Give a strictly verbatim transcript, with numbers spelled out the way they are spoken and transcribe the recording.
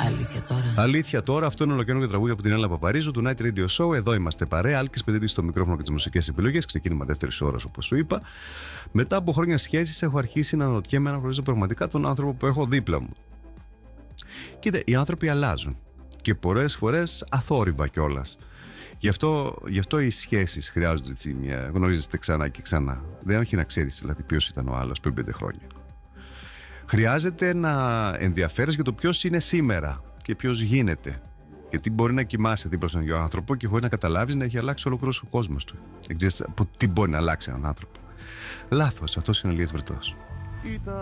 Αλήθεια τώρα. Αλήθεια τώρα, αυτό είναι ολοκαίνουργιο τραγούδι από την Έλληνα Παπαρίζου του Night Radio Show. Εδώ είμαστε παρέα. Άλκης Πετρίδης στο μικρόφωνο και τις μουσικές επιλογές. Ξεκίνημα δεύτερη ώρα, όπως σου είπα. Μετά από χρόνια σχέσεις, έχω αρχίσει να αναρωτιέμαι να γνωρίζω πραγματικά τον άνθρωπο που έχω δίπλα μου. Κοίτα, οι άνθρωποι αλλάζουν. Και πολλές φορές αθόρυβα κιόλας. Γι' αυτό, γι' αυτό οι σχέσεις χρειάζονται έτσι μια. Γνωρίζεστε ξανά και ξανά. Δεν έχει να ξέρεις δηλαδή ποιος ήταν ο άλλος πριν πέντε χρόνια. Χρειάζεται να ενδιαφέρεις για το ποιος είναι σήμερα και ποιος γίνεται. Γιατί μπορεί να κοιμάσαι δίπλα στον ίδιο άνθρωπο και χωρίς να καταλάβεις να έχει αλλάξει ολόκληρος ο κόσμος του. Δεν ξέρεις από τι μπορεί να αλλάξει έναν άνθρωπο. Λάθος, αυτός είναι ο Ηλίας Βρετός.